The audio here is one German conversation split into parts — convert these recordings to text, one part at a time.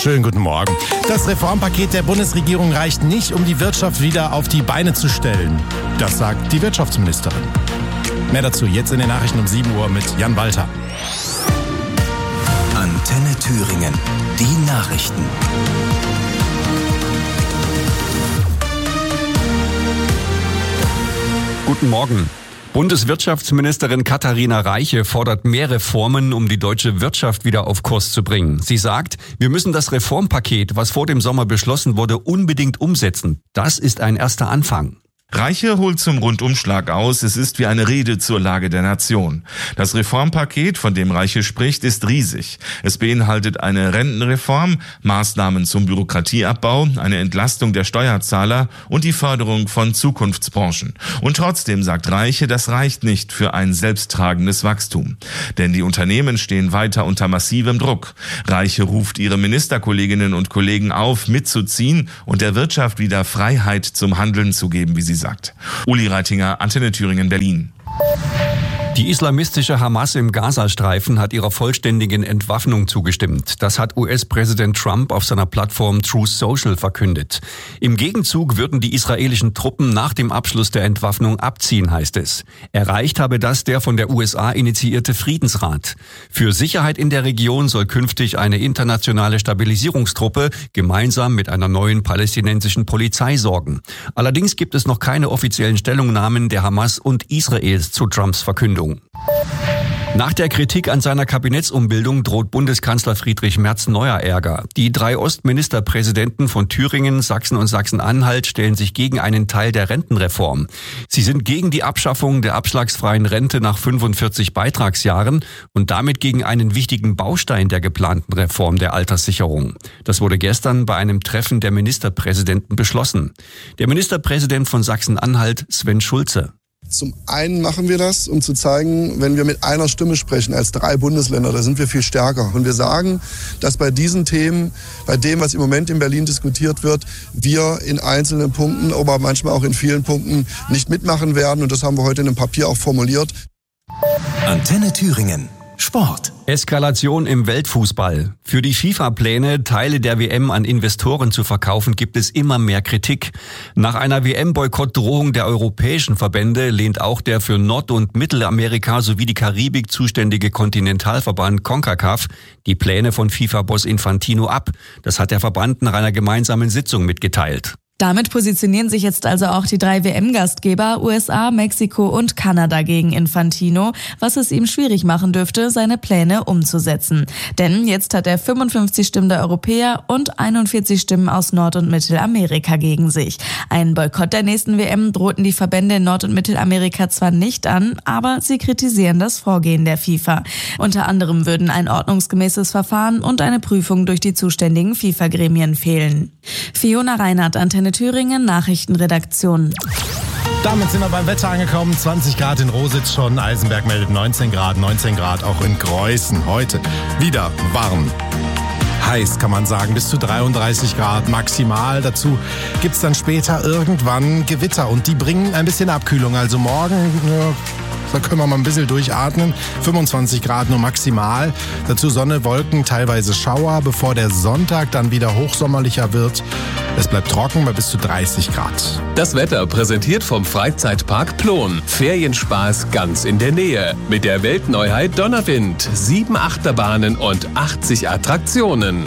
Schönen guten Morgen. Das Reformpaket der Bundesregierung reicht nicht, um die Wirtschaft wieder auf die Beine zu stellen. Das sagt die Wirtschaftsministerin. Mehr dazu jetzt in den Nachrichten um 7 Uhr mit Jan Walter. Antenne Thüringen. Die Nachrichten. Guten Morgen. Bundeswirtschaftsministerin Katharina Reiche fordert mehr Reformen, um die deutsche Wirtschaft wieder auf Kurs zu bringen. Sie sagt, wir müssen das Reformpaket, was vor dem Sommer beschlossen wurde, unbedingt umsetzen. Das ist ein erster Anfang. Reiche holt zum Rundumschlag aus, es ist wie eine Rede zur Lage der Nation. Das Reformpaket, von dem Reiche spricht, ist riesig. Es beinhaltet eine Rentenreform, Maßnahmen zum Bürokratieabbau, eine Entlastung der Steuerzahler und die Förderung von Zukunftsbranchen. Und trotzdem sagt Reiche, das reicht nicht für ein selbsttragendes Wachstum. Denn die Unternehmen stehen weiter unter massivem Druck. Reiche ruft ihre Ministerkolleginnen und Kollegen auf, mitzuziehen und der Wirtschaft wieder Freiheit zum Handeln zu geben, wie sie sagt. Uli Reitinger, Antenne Thüringen, Berlin. Die islamistische Hamas im Gazastreifen hat ihrer vollständigen Entwaffnung zugestimmt. Das hat US-Präsident Trump auf seiner Plattform Truth Social verkündet. Im Gegenzug würden die israelischen Truppen nach dem Abschluss der Entwaffnung abziehen, heißt es. Erreicht habe das der von der USA initiierte Friedensrat. Für Sicherheit in der Region soll künftig eine internationale Stabilisierungstruppe gemeinsam mit einer neuen palästinensischen Polizei sorgen. Allerdings gibt es noch keine offiziellen Stellungnahmen der Hamas und Israels zu Trumps Verkündung. Nach der Kritik an seiner Kabinettsumbildung droht Bundeskanzler Friedrich Merz neuer Ärger. Die 3 Ostministerpräsidenten von Thüringen, Sachsen und Sachsen-Anhalt stellen sich gegen einen Teil der Rentenreform. Sie sind gegen die Abschaffung der abschlagsfreien Rente nach 45 Beitragsjahren und damit gegen einen wichtigen Baustein der geplanten Reform der Alterssicherung. Das wurde gestern bei einem Treffen der Ministerpräsidenten beschlossen. Der Ministerpräsident von Sachsen-Anhalt, Sven Schulze. Zum einen machen wir das, um zu zeigen, wenn wir mit einer Stimme sprechen als 3 Bundesländer, da sind wir viel stärker. Und wir sagen, dass bei diesen Themen, bei dem, was im Moment in Berlin diskutiert wird, wir in einzelnen Punkten, aber manchmal auch in vielen Punkten nicht mitmachen werden. Und das haben wir heute in einem Papier auch formuliert. Antenne Thüringen. Sport. Eskalation im Weltfußball. Für die FIFA-Pläne, Teile der WM an Investoren zu verkaufen, gibt es immer mehr Kritik. Nach einer WM-Boykott-Drohung der europäischen Verbände lehnt auch der für Nord- und Mittelamerika sowie die Karibik zuständige Kontinentalverband CONCACAF die Pläne von FIFA-Boss Infantino ab. Das hat der Verband nach einer gemeinsamen Sitzung mitgeteilt. Damit positionieren sich jetzt also auch die 3 WM-Gastgeber USA, Mexiko und Kanada gegen Infantino, was es ihm schwierig machen dürfte, seine Pläne umzusetzen. Denn jetzt hat er 55 Stimmen der Europäer und 41 Stimmen aus Nord- und Mittelamerika gegen sich. Einen Boykott der nächsten WM drohten die Verbände in Nord- und Mittelamerika zwar nicht an, aber sie kritisieren das Vorgehen der FIFA. Unter anderem würden ein ordnungsgemäßes Verfahren und eine Prüfung durch die zuständigen FIFA-Gremien fehlen. Fiona Reinhardt, Antenne Thüringen, Nachrichtenredaktion. Damit sind wir beim Wetter angekommen. 20 Grad in Rositz schon. Eisenberg meldet 19 Grad auch in Greußen. Heute wieder warm. Heiß kann man sagen, bis zu 33 Grad maximal. Dazu gibt's dann später irgendwann Gewitter und die bringen ein bisschen Abkühlung. Also morgen, da können wir mal ein bisschen durchatmen. 25 Grad nur maximal. Dazu Sonne, Wolken, teilweise Schauer, bevor der Sonntag dann wieder hochsommerlicher wird. Es bleibt trocken bei bis zu 30 Grad. Das Wetter präsentiert vom Freizeitpark Plon. Ferienspaß ganz in der Nähe. Mit der Weltneuheit Donnerwind. 7 Achterbahnen und 80 Attraktionen.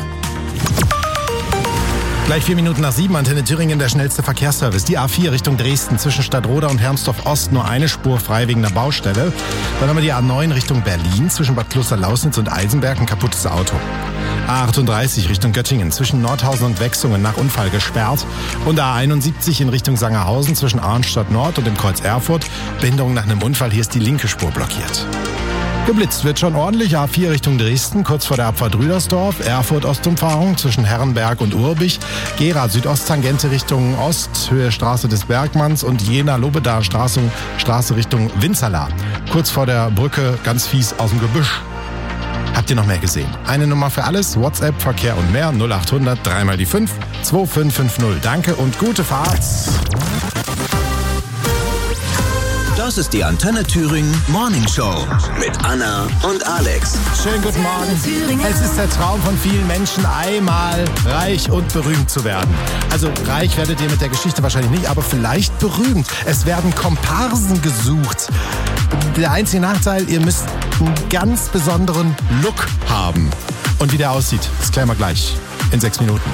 Gleich 4 Minuten nach 7, Antenne Thüringen, der schnellste Verkehrsservice. Die A4 Richtung Dresden zwischen Stadtroda und Hermsdorf-Ost nur eine Spur frei wegen der Baustelle. Dann haben wir die A9 Richtung Berlin zwischen Bad Klosterlausnitz und Eisenberg ein kaputtes Auto. A38 Richtung Göttingen zwischen Nordhausen und Wechsungen nach Unfall gesperrt. Und A71 in Richtung Sangerhausen zwischen Arnstadt Nord und dem Kreuz Erfurt. Behinderung nach einem Unfall, hier ist die linke Spur blockiert. Geblitzt wird schon ordentlich. A4 Richtung Dresden, kurz vor der Abfahrt Rüdersdorf. Erfurt-Ostumfahrung zwischen Herrenberg und Urbich. Gera Südost-Tangente Richtung Ost, Höhe Straße des Bergmanns. Und Jena-Lobedaer Straße Richtung Winzerla. Kurz vor der Brücke, ganz fies aus dem Gebüsch. Habt ihr noch mehr gesehen? Eine Nummer für alles, WhatsApp, Verkehr und mehr, 0800 3 mal die 5 2550. Danke und gute Fahrt. Das ist die Antenne Thüringen Morning Show mit Anna und Alex. Schönen guten Morgen. Es ist der Traum von vielen Menschen, einmal reich und berühmt zu werden. Also reich werdet ihr mit der Geschichte wahrscheinlich nicht, aber vielleicht berühmt. Es werden Komparsen gesucht. Der einzige Nachteil, ihr müsst einen ganz besonderen Look haben. Und wie der aussieht, das klären wir gleich in 6 Minuten.